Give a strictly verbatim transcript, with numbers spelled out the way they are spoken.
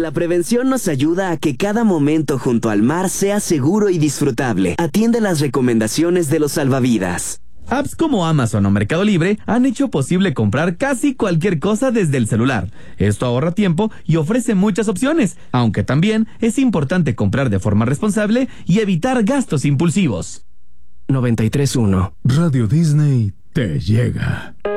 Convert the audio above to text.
La prevención nos ayuda a que cada momento junto al mar sea seguro y disfrutable. Atiende las recomendaciones de los salvavidas. Apps como Amazon o Mercado Libre han hecho posible comprar casi cualquier cosa desde el celular. Esto ahorra tiempo y ofrece muchas opciones, aunque también es importante comprar de forma responsable y evitar gastos impulsivos. noventa y tres punto uno Radio Disney te llega.